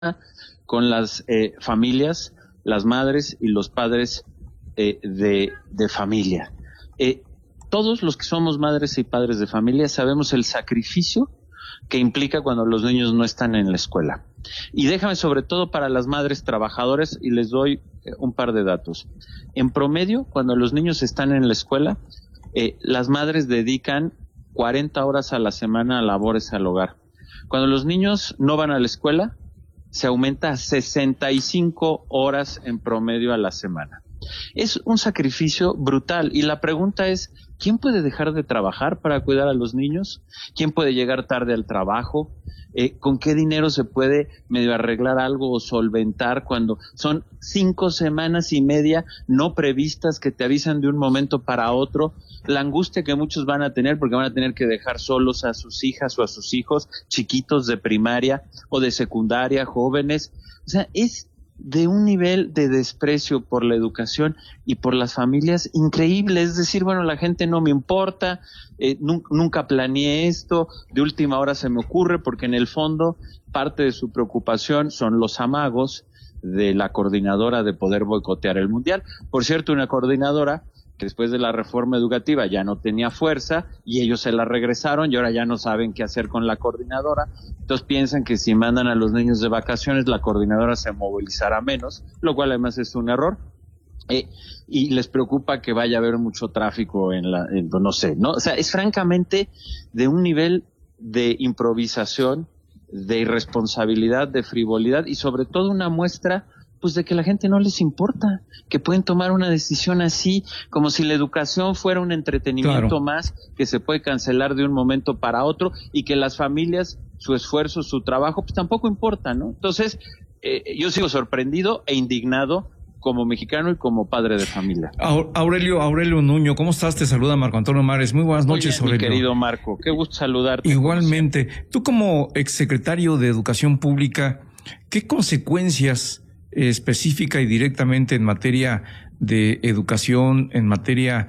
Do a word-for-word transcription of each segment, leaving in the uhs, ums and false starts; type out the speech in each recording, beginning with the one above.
con las eh, familias, las madres y los padres eh, de, de familia. Eh, todos los que somos madres y padres de familia sabemos el sacrificio que implica cuando los niños no están en la escuela. Y déjame sobre todo para las madres trabajadoras, y les doy eh, un par de datos. En promedio, cuando los niños están en la escuela, eh, las madres dedican cuarenta horas a la semana a labores al hogar. Cuando los niños no van a la escuela, se aumenta a sesenta y cinco horas en promedio a la semana. Es un sacrificio brutal, y la pregunta es, ¿quién puede dejar de trabajar para cuidar a los niños? ¿Quién puede llegar tarde al trabajo? Eh, ¿Con qué dinero se puede medio arreglar algo o solventar cuando son cinco semanas y media no previstas que te avisan de un momento para otro? La angustia que muchos van a tener porque van a tener que dejar solos a sus hijas o a sus hijos chiquitos de primaria o de secundaria, jóvenes. O sea, es de un nivel de desprecio por la educación y por las familias increíble. Es decir, bueno, la gente no me importa, eh, nunca, nunca planeé esto, de última hora se me ocurre, porque en el fondo parte de su preocupación son los amagos de la coordinadora de poder boicotear el mundial. Por cierto, una coordinadora que después de la reforma educativa ya no tenía fuerza y ellos se la regresaron y ahora ya no saben qué hacer con la coordinadora. Entonces piensan que si mandan a los niños de vacaciones la coordinadora se movilizará menos, lo cual además es un error. Eh, y les preocupa que vaya a haber mucho tráfico en la, en, no sé, ¿no? O sea, es francamente de un nivel de improvisación, de irresponsabilidad, de frivolidad y sobre todo una muestra pues de que la gente no les importa, que pueden tomar una decisión así, como si la educación fuera un entretenimiento claro. más que se puede cancelar de un momento para otro, y que las familias, su esfuerzo, su trabajo, pues tampoco importa, ¿no? Entonces, eh, yo sigo sorprendido e indignado como mexicano y como padre de familia. Aurelio, Aurelio Nuño, ¿cómo estás? Te saluda Marco Antonio Mares. Muy buenas noches, Oye, Aurelio. Mi querido Marco, qué gusto saludarte. Igualmente. Tú como exsecretario de Educación Pública, ¿qué consecuencias específica y directamente en materia de educación, en materia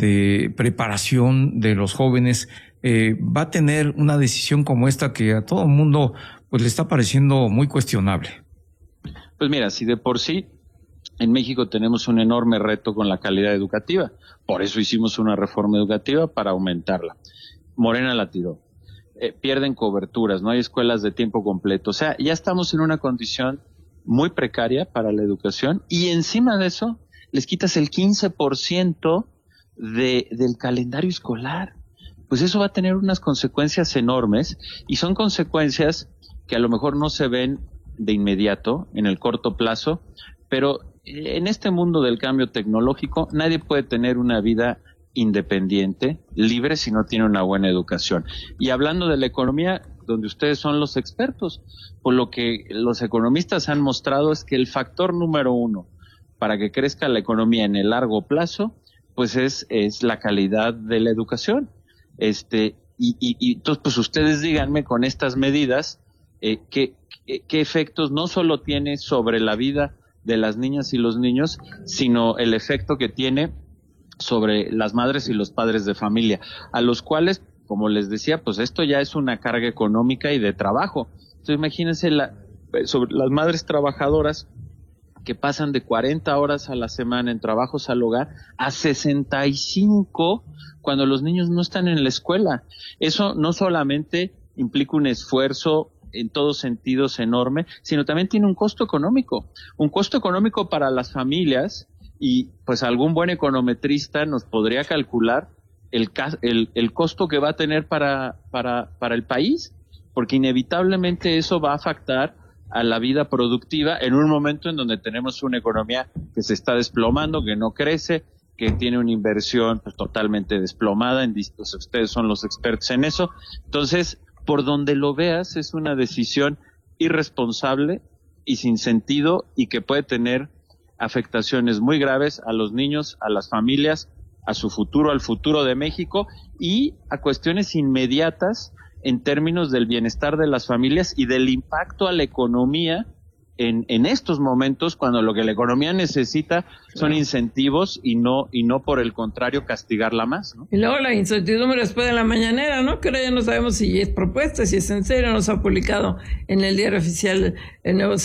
de preparación de los jóvenes, eh, va a tener una decisión como esta que a todo el mundo pues le está pareciendo muy cuestionable? Pues mira, si de por sí en México tenemos un enorme reto con la calidad educativa, por eso hicimos una reforma educativa para aumentarla. Morena la tiró. Eh, pierden coberturas, no hay escuelas de tiempo completo. O sea, ya estamos en una condición muy precaria para la educación, y encima de eso les quitas el quince por ciento de, del calendario escolar. Pues eso va a tener unas consecuencias enormes, y son consecuencias que a lo mejor no se ven de inmediato, en el corto plazo, pero en este mundo del cambio tecnológico nadie puede tener una vida independiente, libre, si no tiene una buena educación. Y hablando de la economía, donde ustedes son los expertos, por lo que los economistas han mostrado es que el factor número uno para que crezca la economía en el largo plazo, pues es, es la calidad de la educación. Este, y, y, y entonces, pues ustedes díganme con estas medidas, eh, qué, qué, qué efectos no solo tiene sobre la vida de las niñas y los niños, sino el efecto que tiene sobre las madres y los padres de familia, a los cuales, como les decía, pues esto ya es una carga económica y de trabajo. Entonces imagínense la, sobre las madres trabajadoras que pasan de cuarenta horas a la semana en trabajos al hogar a sesenta y cinco cuando los niños no están en la escuela. Eso no solamente implica un esfuerzo en todos sentidos enorme, sino también tiene un costo económico, un costo económico para las familias. Y pues algún buen econometrista nos podría calcular el, el, el costo que va a tener para, para, para el país, porque inevitablemente eso va a afectar a la vida productiva en un momento en donde tenemos una economía que se está desplomando, que no crece, que tiene una inversión pues, totalmente desplomada. En, pues, ustedes son los expertos en eso. Entonces, por donde lo veas, es una decisión irresponsable y sin sentido, y que puede tener afectaciones muy graves a los niños, a las familias, a su futuro, al futuro de México, y a cuestiones inmediatas en términos del bienestar de las familias y del impacto a la economía en, en estos momentos cuando lo que la economía necesita son incentivos y no y no por el contrario castigarla más, ¿no? Y luego la incertidumbre después de la mañanera, ¿no? Que ahora ya no sabemos si es propuesta, si es en serio, no se ha publicado en el diario oficial el nuevo